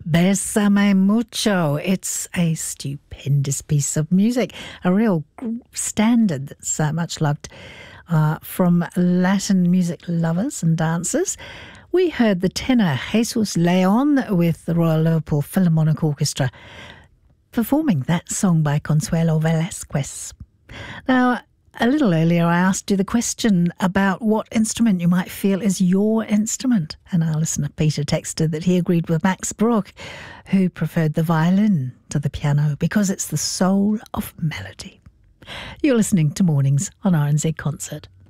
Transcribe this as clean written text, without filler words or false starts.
Bésame mucho. It's a stupendous piece of music, a real standard that's much loved from Latin music lovers and dancers. We heard the tenor Jesus Leon with the Royal Liverpool Philharmonic Orchestra performing that song by Consuelo Velasquez. Now, a little earlier I asked you the question about what instrument you might feel is your instrument, and our listener Peter texted that he agreed with Max Bruch, who preferred the violin to the piano because it's the soul of melody. You're listening to Mornings on RNZ Concert.